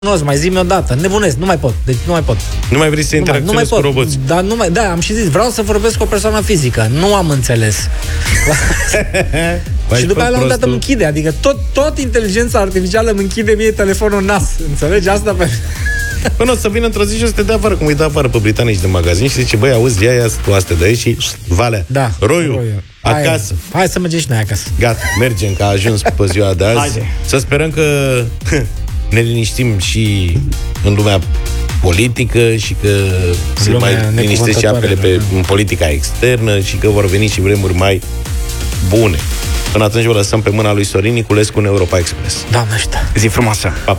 mai zi-mi o dată. Nebunesc, nu mai pot. Deci nu mai pot. Nu mai vrei să interacționezi cu roboți. Dar am și zis, vreau să vorbesc cu o persoană fizică. Nu am înțeles. Și după aia la un dat îmi închide. Adică tot inteligența artificială îmi închide mie telefonul în nas. Înțelegi asta? Până o să vină într-o zi și o să te dea afară, cum îi dă afară pe britanici de magazin și zice, băi, auzi, ia tu astea de aici și Valea, da, Roiu, acasă. Hai să mergem și noi acasă. Gata, mergem, că a ajuns pe ziua de azi. Haide. Să sperăm că ne liniștim și în lumea politică și că se mai liniștesc și apele în politica externă și că vor veni și vremuri mai bune. Până atunci vă lăsăm pe mâna lui Sorin Niculescu în Europa Express. Doamne ajută! Zi frumoasă! Pa, pa!